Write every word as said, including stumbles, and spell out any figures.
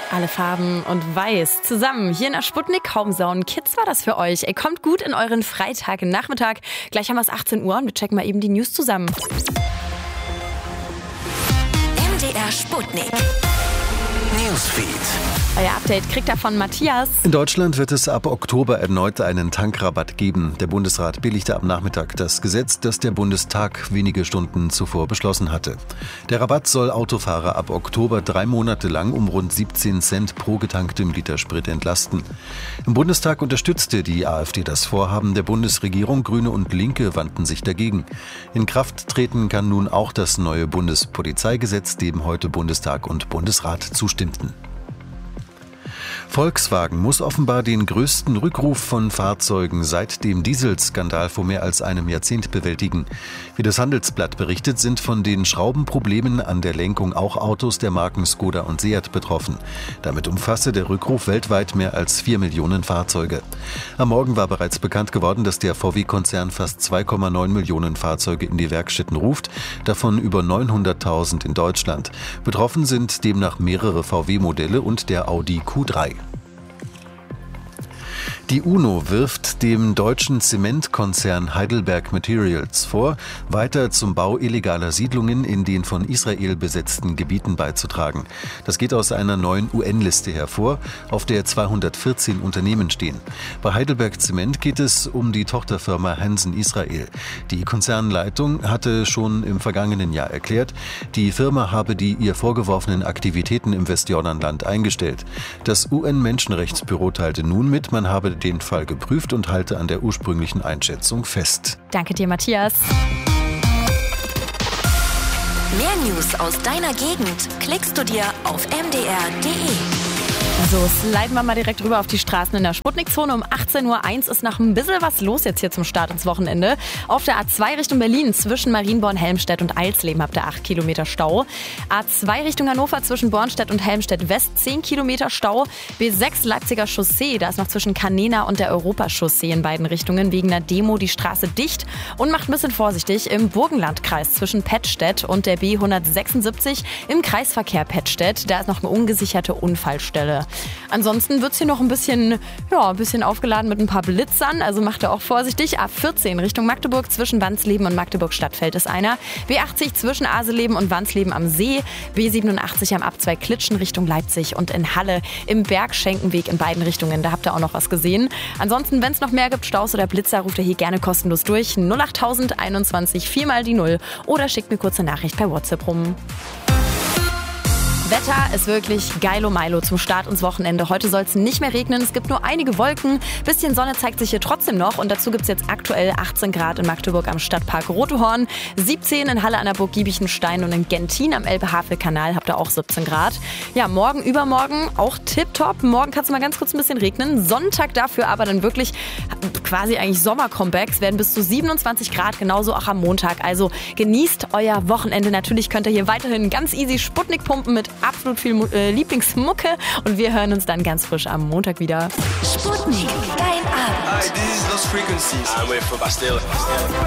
Alle Farben und weiß zusammen hier in der Sputnik Homezone. Kids war das für euch. Ey, kommt gut in euren Freitagnachmittag. Gleich haben wir es achtzehn Uhr und wir checken mal eben die News zusammen. M D R Sputnik Newsfeed. Euer Update kriegt er von Matthias. In Deutschland wird es ab Oktober erneut einen Tankrabatt geben. Der Bundesrat billigte am Nachmittag das Gesetz, das der Bundestag wenige Stunden zuvor beschlossen hatte. Der Rabatt soll Autofahrer ab Oktober drei Monate lang um rund siebzehn Cent pro getanktem Liter Sprit entlasten. Im Bundestag unterstützte die AfD das Vorhaben der Bundesregierung. Grüne und Linke wandten sich dagegen. In Kraft treten kann nun auch das neue Bundespolizeigesetz, dem heute Bundestag und Bundesrat zustimmten. Volkswagen muss offenbar den größten Rückruf von Fahrzeugen seit dem Dieselskandal vor mehr als einem Jahrzehnt bewältigen. Wie das Handelsblatt berichtet, sind von den Schraubenproblemen an der Lenkung auch Autos der Marken Skoda und Seat betroffen. Damit umfasse der Rückruf weltweit mehr als vier Millionen Fahrzeuge. Am Morgen war bereits bekannt geworden, dass der V W-Konzern fast zwei Komma neun Millionen Fahrzeuge in die Werkstätten ruft, davon über neunhunderttausend in Deutschland. Betroffen sind demnach mehrere V W-Modelle und der Audi Q drei. Die UNO wirft dem deutschen Zementkonzern Heidelberg Materials vor, weiter zum Bau illegaler Siedlungen in den von Israel besetzten Gebieten beizutragen. Das geht aus einer neuen U N-Liste hervor, auf der zweihundertvierzehn Unternehmen stehen. Bei Heidelberg Zement geht es um die Tochterfirma Hansen Israel. Die Konzernleitung hatte schon im vergangenen Jahr erklärt, die Firma habe die ihr vorgeworfenen Aktivitäten im Westjordanland eingestellt. Das U N-Menschenrechtsbüro teilte nun mit, man habe den Fall geprüft und halte an der ursprünglichen Einschätzung fest. Danke dir, Matthias. Mehr News aus deiner Gegend klickst du dir auf m d r punkt d e. So, sliden wir mal direkt rüber auf die Straßen in der Sputnik-Zone. Um achtzehn Uhr eins ist noch ein bisschen was los jetzt hier zum Start ins Wochenende. Auf der A zwei Richtung Berlin zwischen Marienborn, Helmstedt und Eilsleben habt ihr acht Kilometer Stau. A zwei Richtung Hannover zwischen Bornstedt und Helmstedt West zehn Kilometer Stau. B sechs Leipziger Chaussee, da ist noch zwischen Canena und der Europachaussee in beiden Richtungen wegen einer Demo die Straße dicht. Und macht ein bisschen vorsichtig im Burgenlandkreis zwischen Pettstedt und der B hundertsechsundsiebzig im Kreisverkehr Pettstedt. Da ist noch eine ungesicherte Unfallstelle. Ansonsten wird es hier noch ein bisschen, ja, ein bisschen aufgeladen mit ein paar Blitzern, also macht ihr auch vorsichtig. A vierzehn Richtung Magdeburg zwischen Wansleben und Magdeburg-Stadtfeld ist einer. B achtzig zwischen Aseleben und Wansleben am See. B siebenundachtzig am Abzweig Klitschen Richtung Leipzig und in Halle im Bergschenkenweg in beiden Richtungen. Da habt ihr auch noch was gesehen. Ansonsten, wenn es noch mehr gibt, Staus oder Blitzer, ruft ihr hier gerne kostenlos durch. null acht einundzwanzig vier mal die null oder schickt mir kurze Nachricht per WhatsApp rum. Wetter ist wirklich geilo Milo zum Start ins Wochenende. Heute soll es nicht mehr regnen, es gibt nur einige Wolken. Bisschen Sonne zeigt sich hier trotzdem noch und dazu gibt es jetzt aktuell achtzehn Grad in Magdeburg am Stadtpark Rotehorn, siebzehn in Halle an der Burg Giebichenstein und in Gentin am Elbe-Havel-Kanal habt ihr auch siebzehn Grad. Ja, morgen, übermorgen auch tipptopp. Morgen kann es mal ganz kurz ein bisschen regnen. Sonntag dafür aber dann wirklich quasi eigentlich Sommer-Comebacks, werden bis zu siebenundzwanzig Grad, genauso auch am Montag. Also genießt euer Wochenende. Natürlich könnt ihr hier weiterhin ganz easy Sputnik pumpen mit absolut viel äh, Lieblingsmucke und wir hören uns dann ganz frisch am Montag wieder. Sputnik, dein Abend. Hi, this is Lost Frequencies. I'm with Bastille.